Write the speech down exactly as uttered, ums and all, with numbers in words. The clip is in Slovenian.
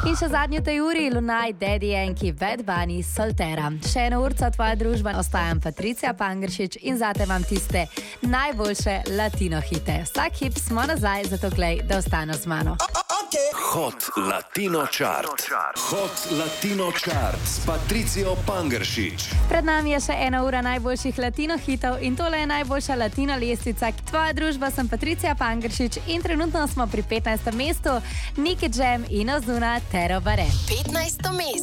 In še zadnjo tej uri, Lunaj, Daddy Yankee, Bad Bunny, Soltera. Še eno urco tvoja družba, ostajam Patricija Pangršič in zate vam tiste najboljše latino hite. Vsak hip smo nazaj, zato glej, da ostane z mano. Hot Latino Chart. Hot Latino Chart s Patricijo Pangršič. Pred nami je še ena ura najboljših latino hitov in tole je najboljša latino lestvica. Tvoja družba, sem Patricija Pangršič in trenutno smo pri petnajstem mestu. Nicky Jam in Ozuna Tero Bare. petnajsto mesto.